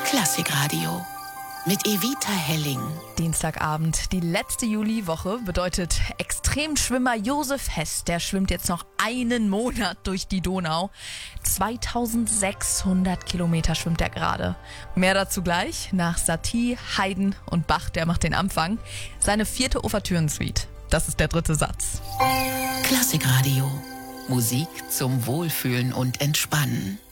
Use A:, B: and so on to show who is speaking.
A: Klassikradio mit Evita Helling.
B: Dienstagabend, die letzte Juliwoche, bedeutet Extremschwimmer Josef Hess. Der schwimmt jetzt noch einen Monat durch die Donau. 2600 Kilometer schwimmt er gerade. Mehr dazu gleich nach Satie, Haydn und Bach, der macht den Anfang. Seine 4. Ouvertürensuite. Das ist der 3. Satz.
A: Klassikradio. Musik zum Wohlfühlen und Entspannen.